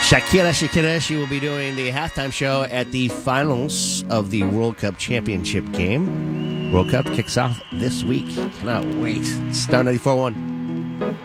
Shakira, she will be doing the halftime show at the finals of the World Cup Championship game. World Cup kicks off this week. Cannot wait. Star 94.1.